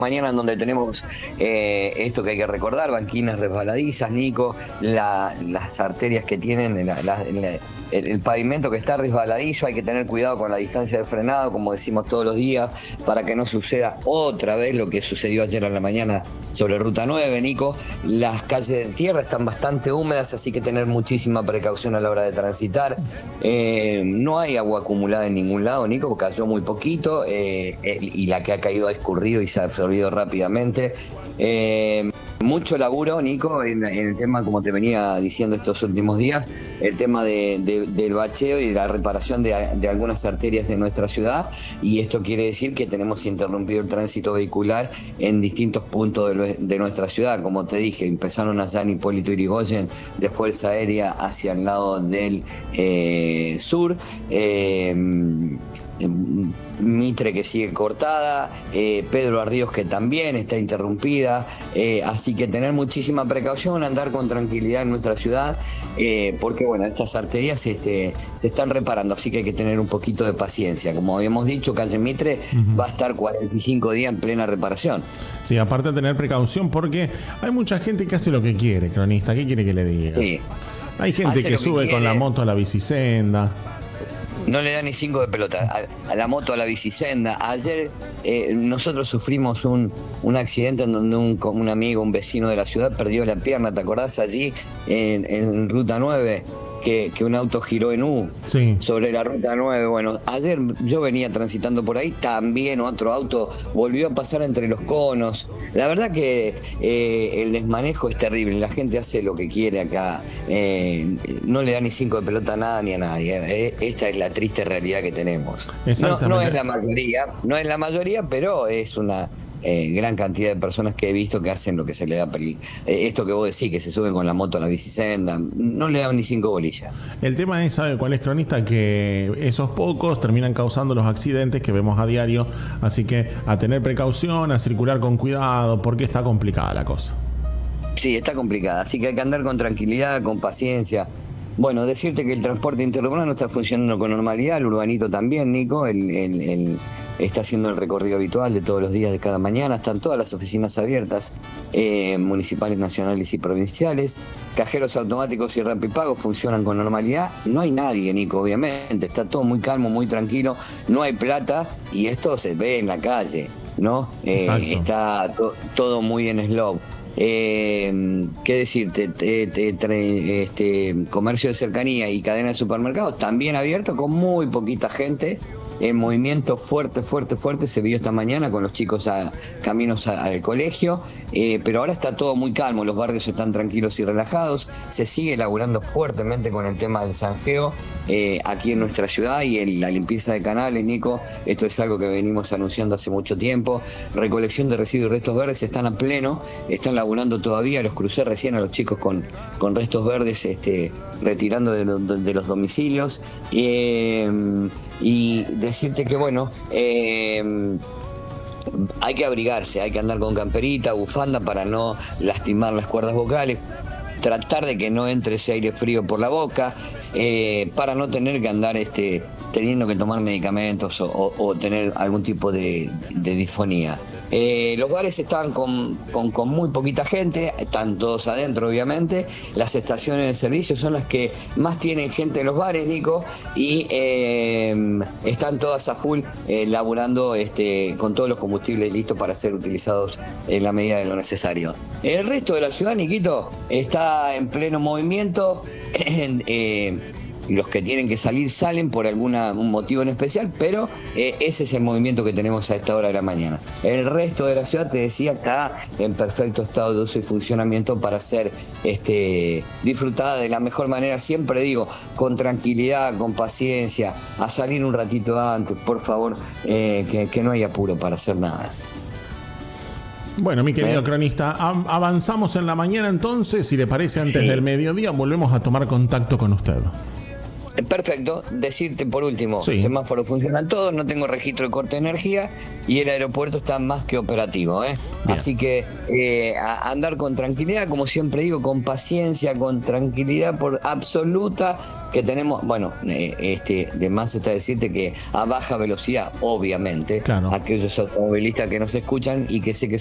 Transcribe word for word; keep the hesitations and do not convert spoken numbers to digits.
mañana en donde tenemos eh, esto que hay que recordar, banquinas resbaladizas, Nico, la, las arterias que tienen, la, la, la, el, el pavimento que está resbaladizo, hay que tener cuidado con la distancia de frenado, como decimos todos los días, para que no suceda otra vez lo que sucedió ayer a la mañana sobre Ruta nueve, Nico. Las calles de tierra están bastante húmedas, así que tener muchísima precaución a la hora de transitar. Eh, no hay agua acumulada en ningún lado, Nico, porque cayó muy poquito eh, eh, y la que ha caído ha escurrido y se ha absorbido rápidamente. Eh, mucho laburo, Nico, en, en el tema, como te venía diciendo estos últimos días, el tema de, de, del bacheo y la reparación de, de algunas arterias de nuestra ciudad, y esto quiere decir que tenemos interrumpido el tránsito vehicular en distintos puntos de, lo, de nuestra ciudad. Como te dije, empezaron allá en Hipólito Yrigoyen de Fuerza Aérea hacia el lado del eh, sur, eh, Mitre que sigue cortada, eh, Pedro Arríos que también está interrumpida, eh, así que tener muchísima precaución, andar con tranquilidad en nuestra ciudad, eh, porque bueno, estas arterias este, se están reparando, así que hay que tener un poquito de paciencia. Como habíamos dicho, calle Mitre uh-huh. va a estar cuarenta y cinco días en plena reparación. Sí, aparte de tener precaución, porque hay mucha gente que hace lo que quiere, cronista. ¿Qué quiere que le diga? Sí. Hay gente hace que, que sube quiere. Con la moto a la bicisenda. No le da ni cinco de pelota a, a la moto, a la bicisenda. Ayer eh, nosotros sufrimos un, un accidente en donde un, un amigo, un vecino de la ciudad perdió la pierna, ¿te acordás? Allí en, en Ruta nueve, que, que un auto giró en U sí. sobre la Ruta nueve. Bueno, ayer yo venía transitando por ahí, también otro auto volvió a pasar entre los conos. La verdad que eh, el desmanejo es terrible, la gente hace lo que quiere acá, eh, no le da ni cinco de pelota a nada ni a nadie. Eh, esta es la triste realidad que tenemos. No, no es la mayoría, no es la mayoría, pero es una eh, gran cantidad de personas que he visto que hacen lo que se le da. Eh, esto que vos decís, que se suben con la moto a la bicisenda, no le dan ni cinco bolillas. El tema es, ¿sabe cuál es, cronista? Que esos pocos terminan causando los accidentes que vemos a diario, así que a tener precaución, a circular con cuidado, porque está complicada la cosa. Sí, está complicada, así que hay que andar con tranquilidad, con paciencia. Bueno, decirte que el transporte interurbano está funcionando con normalidad, el urbanito también, Nico, el, el, el, está haciendo el recorrido habitual de todos los días de cada mañana, están todas las oficinas abiertas, eh, municipales, nacionales y provinciales, cajeros automáticos y Rapipago funcionan con normalidad, no hay nadie, Nico, obviamente, está todo muy calmo, muy tranquilo, no hay plata y esto se ve en la calle, ¿no? Eh, está to, todo muy en slow. Eh, ¿Qué decirte? Te, te, te, este, comercio de cercanía y cadena de supermercados también abierto con muy poquita gente. En movimiento fuerte, fuerte, fuerte se vio esta mañana con los chicos a caminos a, al colegio, eh, pero ahora está todo muy calmo, los barrios están tranquilos y relajados, se sigue laburando fuertemente con el tema del zanjeo eh, aquí en nuestra ciudad y en la limpieza de canales, Nico, esto es algo que venimos anunciando hace mucho tiempo. Recolección de residuos y restos verdes están a pleno, están laburando todavía, los crucé recién a los chicos con, con restos verdes este, retirando de, de, de los domicilios, eh, y decirte que bueno, eh, hay que abrigarse, hay que andar con camperita, bufanda para no lastimar las cuerdas vocales, tratar de que no entre ese aire frío por la boca, eh, para no tener que andar este, teniendo que tomar medicamentos o, o, o tener algún tipo de, de disfonía. Eh, los bares están con, con, con muy poquita gente, están todos adentro obviamente, las estaciones de servicio son las que más tienen gente en los bares, Nico, y eh, están todas a full eh, laburando este, con todos los combustibles listos para ser utilizados en la medida de lo necesario. El resto de la ciudad, Niquito, está en pleno movimiento, eh, los que tienen que salir salen por algún motivo en especial, pero eh, ese es el movimiento que tenemos a esta hora de la mañana. El resto de la ciudad, te decía, está en perfecto estado de uso y funcionamiento para ser este, disfrutada de la mejor manera. Siempre digo, con tranquilidad, con paciencia, a salir un ratito antes, por favor, eh, que, que no hay apuro para hacer nada. Bueno, mi querido ¿Eh? cronista, avanzamos en la mañana entonces, si le parece, antes sí. del mediodía, volvemos a tomar contacto con usted. Perfecto, decirte por último, sí. semáforos funcionan todos, no tengo registro de corte de energía y el aeropuerto está más que operativo, ¿eh? Bien. Así que eh, a andar con tranquilidad, como siempre digo, con paciencia, con tranquilidad por absoluta, que tenemos, bueno, eh, este, de más está decirte que a baja velocidad, obviamente, Claro. aquellos automovilistas que nos escuchan y que sé que